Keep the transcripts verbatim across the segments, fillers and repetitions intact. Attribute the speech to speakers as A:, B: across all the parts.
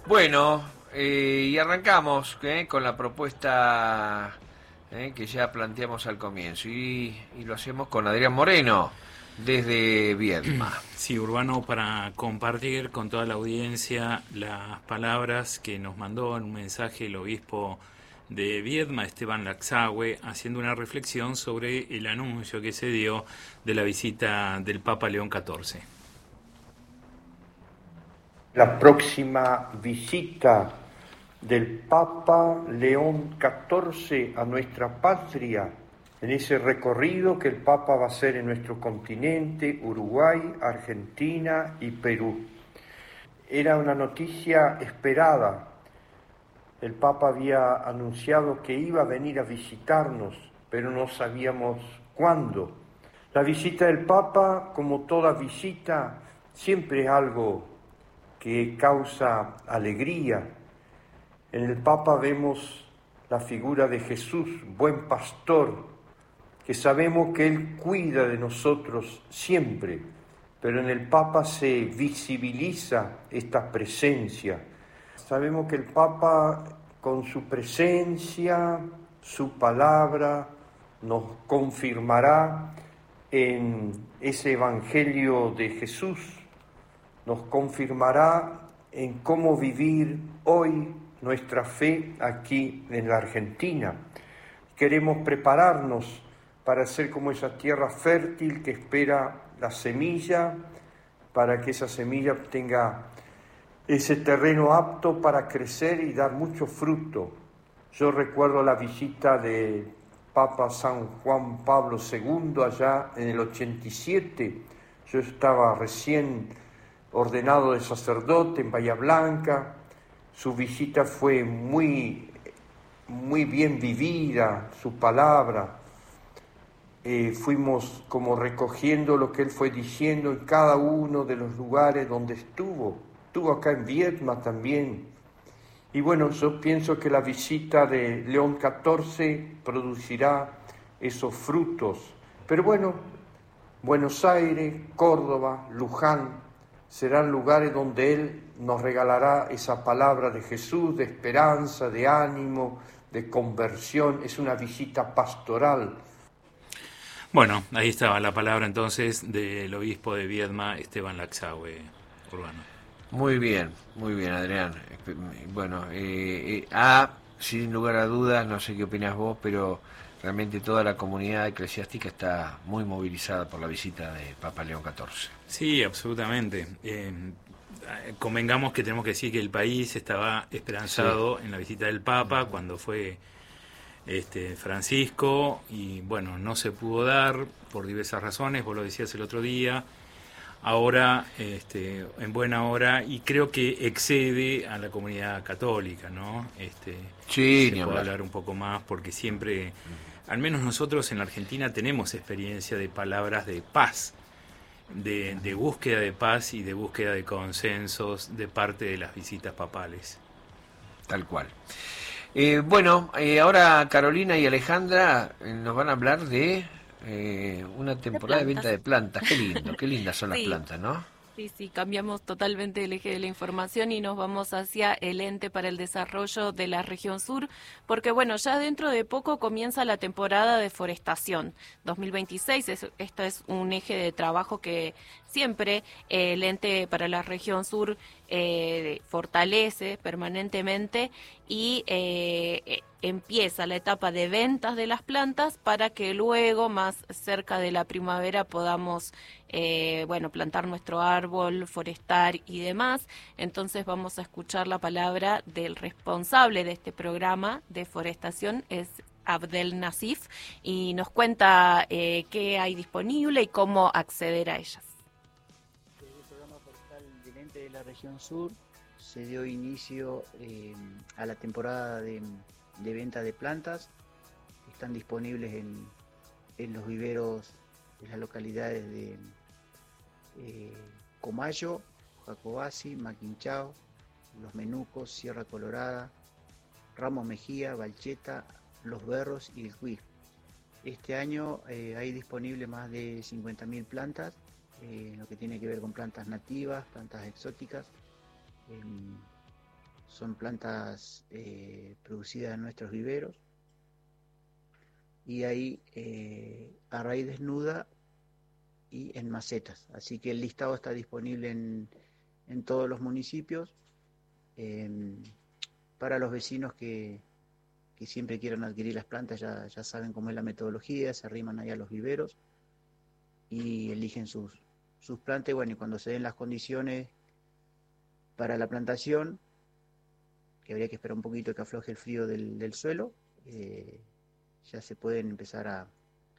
A: Bueno, eh, y arrancamos eh, con la propuesta eh, que ya planteamos al comienzo y, y lo hacemos con Adrián Moreno desde Viedma.
B: Sí, Urbano, para compartir con toda la audiencia las palabras que nos mandó en un mensaje el obispo de Viedma, Esteban Laxahue, haciendo una reflexión sobre el anuncio que se dio de la visita del Papa León catorce.
C: La próxima visita del Papa León catorce a nuestra patria, en ese recorrido que el Papa va a hacer en nuestro continente, Uruguay, Argentina y Perú. Era una noticia esperada. El Papa había anunciado que iba a venir a visitarnos, pero no sabíamos cuándo. La visita del Papa, como toda visita, siempre es algo que causa alegría. En el Papa vemos la figura de Jesús, buen pastor, que sabemos que Él cuida de nosotros siempre, pero en el Papa se visibiliza esta presencia. Sabemos que el Papa, con su presencia, su palabra, nos confirmará en ese Evangelio de Jesús, nos confirmará en cómo vivir hoy nuestra fe aquí en la Argentina. Queremos prepararnos para ser como esa tierra fértil que espera la semilla, para que esa semilla tenga ese terreno apto para crecer y dar mucho fruto. Yo recuerdo la visita de Papa San Juan Pablo segundo allá en el ochenta y siete. Yo estaba recién ordenado de sacerdote en Bahía Blanca. Su visita fue muy, muy bien vivida, su palabra. Eh, fuimos como recogiendo lo que él fue diciendo en cada uno de los lugares donde estuvo. Estuvo acá en Viedma también. Y bueno, yo pienso que la visita de León catorce producirá esos frutos. Pero bueno, Buenos Aires, Córdoba, Luján, serán lugares donde Él nos regalará esa palabra de Jesús, de esperanza, de ánimo, de conversión. Es una visita pastoral.
B: Bueno, ahí estaba la palabra entonces del obispo de Viedma, Esteban Laxahue, Urbano.
A: Muy bien, muy bien, Adrián. Bueno, eh, eh, ah, sin lugar a dudas, no sé qué opinas vos, pero realmente toda la comunidad eclesiástica está muy movilizada por la visita de Papa León catorce.
B: Sí, absolutamente. Eh, convengamos que tenemos que decir que el país estaba esperanzado sí. en la visita del Papa uh-huh. cuando fue este, Francisco, y bueno, no se pudo dar por diversas razones, vos lo decías el otro día. Ahora, este, en buena hora, y creo que excede a la comunidad católica, ¿no? Este,
A: sí,
B: se puede hablar un poco más, porque siempre, uh-huh. al menos nosotros en la Argentina tenemos experiencia de palabras de paz, de, de búsqueda de paz y de búsqueda de consensos de parte de las visitas papales.
A: Tal cual. Eh, bueno, eh, ahora Carolina y Alejandra eh, nos van a hablar de eh, una temporada de, de venta de plantas. Qué lindo, qué lindas son sí. las plantas, ¿no?
D: Sí, sí, cambiamos totalmente el eje de la información y nos vamos hacia el Ente para el Desarrollo de la Región Sur, porque bueno, ya dentro de poco comienza la temporada de forestación. dos mil veintiséis, es, esto es un eje de trabajo que siempre eh, el Ente para la Región Sur eh, fortalece permanentemente y eh, empieza la etapa de ventas de las plantas para que luego, más cerca de la primavera, podamos eh, bueno, plantar nuestro árbol, forestar y demás. Entonces vamos a escuchar la palabra del responsable de este programa de forestación, es Abdel Nasif, y nos cuenta eh, qué hay disponible y cómo acceder a ellas.
E: El programa forestal del Ente de la Región Sur se dio inicio eh, a la temporada de, de venta de plantas. Están disponibles en, en los viveros de las localidades de eh, Comayo, Jacobasi, Maquinchao, Los Menucos, Sierra Colorada, Ramos Mejía, Valcheta, Los Berros y el Cuir. Este año eh, hay disponible más de cincuenta mil plantas, eh, lo que tiene que ver con plantas nativas, plantas exóticas. Eh, son plantas eh, producidas en nuestros viveros, y ahí eh, a raíz desnuda y en macetas. Así que el listado está disponible en, en todos los municipios eh, para los vecinos que, que siempre quieran adquirir las plantas. Ya, ya saben cómo es la metodología, se arriman ahí a los viveros y eligen sus, sus plantas. Y bueno, y cuando se den las condiciones para la plantación, que habría que esperar un poquito que afloje el frío del, del suelo, eh, ya se pueden empezar a,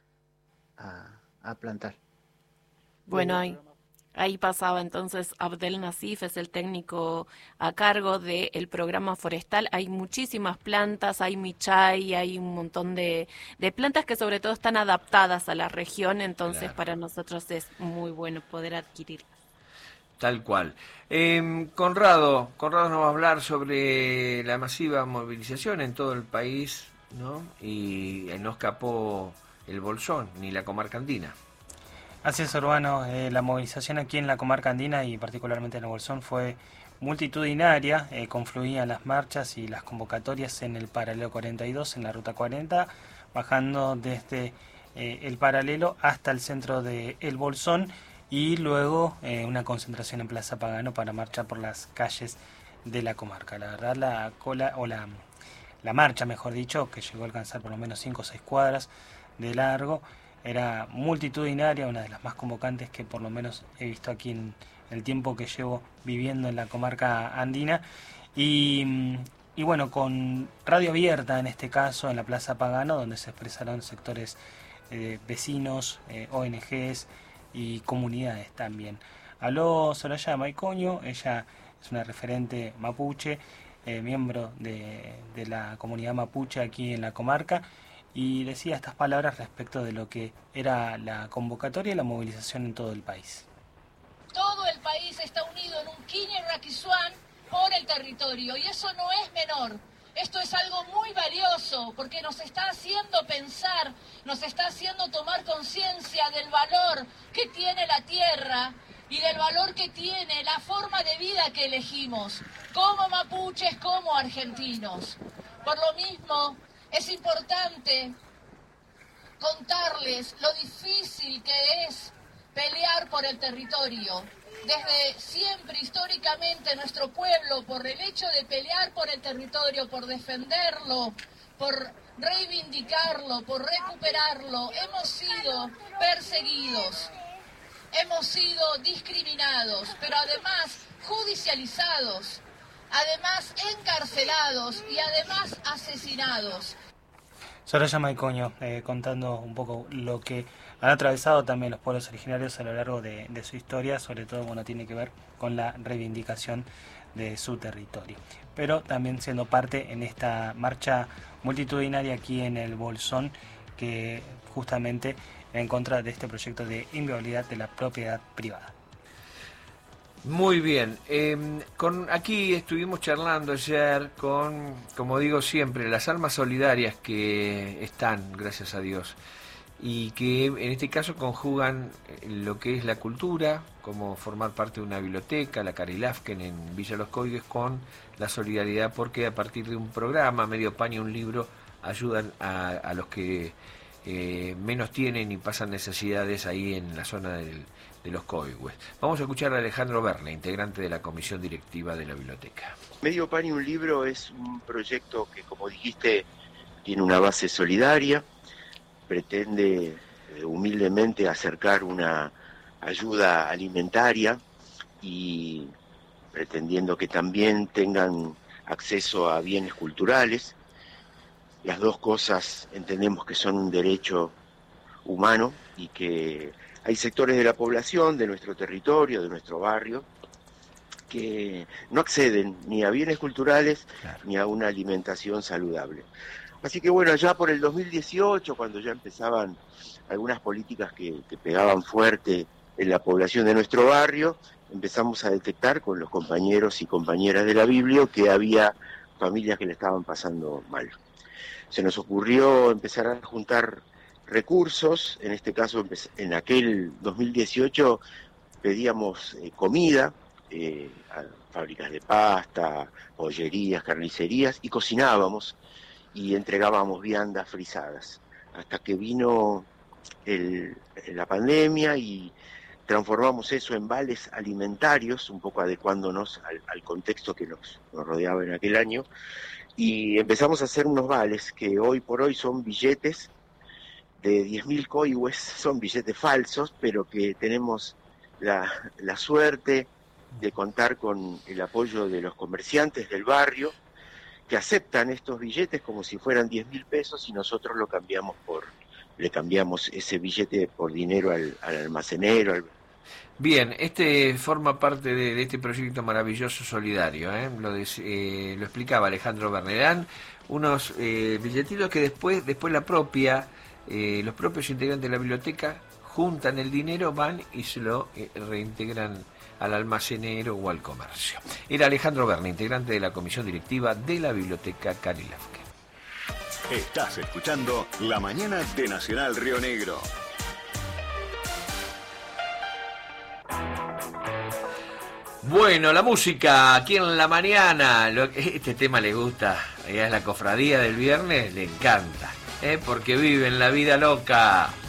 E: a, a plantar.
D: Bueno, ahí, ahí pasaba entonces Abdel Nasif, es el técnico a cargo del programa forestal. Hay muchísimas plantas, hay michay, hay un montón de, de plantas que sobre todo están adaptadas a la región, entonces claro, para nosotros es muy bueno poder adquirirlas.
A: Tal cual. Eh, Conrado, Conrado nos va a hablar sobre la masiva movilización en todo el país, ¿no? Y no escapó el Bolsón ni la comarca andina.
F: Así es, Urbano. Eh, la movilización aquí en la comarca andina y particularmente en el Bolsón fue multitudinaria. Eh, confluían las marchas y las convocatorias en el paralelo cuarenta y dos, en la ruta cuarenta, bajando desde eh, el paralelo hasta el centro de El Bolsón, y luego eh, una concentración en Plaza Pagano para marchar por las calles de la comarca. La verdad, la cola o la, la marcha, mejor dicho, que llegó a alcanzar por lo menos cinco o seis cuadras de largo, era multitudinaria, una de las más convocantes que por lo menos he visto aquí en el tiempo que llevo viviendo en la comarca andina. Y, y bueno, con radio abierta en este caso en la Plaza Pagano, donde se expresaron sectores eh, vecinos, eh, O N Ges y comunidades también. Habló Soraya Maicoño, ella es una referente mapuche, eh, miembro de, de la comunidad mapuche aquí en la comarca, y decía estas palabras respecto de lo que era la convocatoria y la movilización en todo el país.
G: Todo el país está unido en un Quiñe Raquizuán por el territorio, y eso no es menor. Esto es algo muy valioso porque nos está haciendo pensar, nos está haciendo tomar conciencia del valor que tiene la tierra y del valor que tiene la forma de vida que elegimos, como mapuches, como argentinos. Por lo mismo, es importante contarles lo difícil que es pelear por el territorio. Desde siempre, históricamente, nuestro pueblo, por el hecho de pelear por el territorio, por defenderlo, por reivindicarlo, por recuperarlo, hemos sido perseguidos, hemos sido discriminados, pero además judicializados, además encarcelados y además asesinados.
F: Soraya Maicoño, eh, contando un poco lo que han atravesado también los pueblos originarios a lo largo de, de su historia, sobre todo bueno, tiene que ver con la reivindicación de su territorio. Pero también siendo parte en esta marcha multitudinaria aquí en el Bolsón, que justamente en contra de este proyecto de inviolabilidad de la propiedad privada.
A: Muy bien, eh, con, aquí estuvimos charlando ayer con, como digo siempre, las almas solidarias que están, gracias a Dios, y que en este caso conjugan lo que es la cultura, como formar parte de una biblioteca, la Carilafken en Villa Los Coigues, con la solidaridad, porque a partir de un programa, medio paño, un libro, ayudan a, a los que eh, menos tienen y pasan necesidades ahí en la zona del, de Los Coigues. Vamos a escuchar a Alejandro Berle, integrante de la comisión directiva de la biblioteca.
H: Medio Pan y un Libro es un proyecto que, como dijiste, tiene una base solidaria, pretende eh, humildemente acercar una ayuda alimentaria y pretendiendo que también tengan acceso a bienes culturales. Las dos cosas entendemos que son un derecho humano y que hay sectores de la población, de nuestro territorio, de nuestro barrio, que no acceden ni a bienes culturales, claro, ni a una alimentación saludable. Así que bueno, ya por el dos mil dieciocho, cuando ya empezaban algunas políticas que, que pegaban fuerte en la población de nuestro barrio, empezamos a detectar con los compañeros y compañeras de la Biblia que había familias que le estaban pasando mal. Se nos ocurrió empezar a juntar recursos, en este caso en aquel dos mil dieciocho pedíamos eh, comida, eh, a fábricas de pasta, pollerías, carnicerías, y cocinábamos y entregábamos viandas frisadas, hasta que vino el, la pandemia y transformamos eso en vales alimentarios, un poco adecuándonos al, al contexto que nos, nos rodeaba en aquel año, y empezamos a hacer unos vales que hoy por hoy son billetes de diez mil coihues, son billetes falsos, pero que tenemos la, la suerte de contar con el apoyo de los comerciantes del barrio, que aceptan estos billetes como si fueran diez mil pesos, y nosotros lo cambiamos por, le cambiamos ese billete por dinero al, al almacenero. Al...
A: Bien, este forma parte de, de este proyecto maravilloso solidario, ¿eh? Lo, de, eh, lo explicaba Alejandro Bernerán, unos eh, billetitos que después, después la propia, eh, los propios integrantes de la biblioteca juntan el dinero, van y se lo eh, reintegran al almacenero o al comercio. Era Alejandro Berni, integrante de la comisión directiva de la biblioteca Carilafque.
I: Estás escuchando La Mañana de Nacional Río Negro.
A: Bueno, la música aquí en la mañana, lo, este tema le gusta, es la cofradía del viernes, le encanta, ¿eh? Porque viven la vida loca.